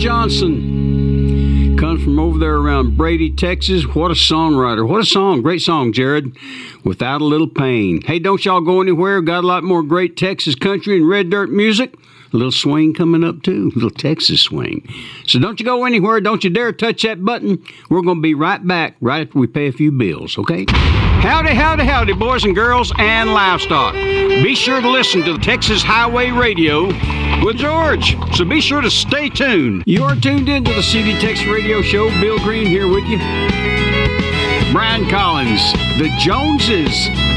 Johnson. Comes from over there around Brady, Texas. What a songwriter. What a song. Great song, Jared. Without a Little Pain. Hey, don't y'all go anywhere. Got a lot more great Texas country and red dirt music. A little swing coming up, too. A little Texas swing. So don't you go anywhere. Don't you dare touch that button. We're going to be right back right after we pay a few bills, okay? Howdy, howdy, howdy, boys and girls and livestock. Be sure to listen to Texas Highway Radio with George. So be sure to stay tuned. You are tuned into the CD Texas Radio Show. Bill Green here with you. Brian Collins, the Joneses.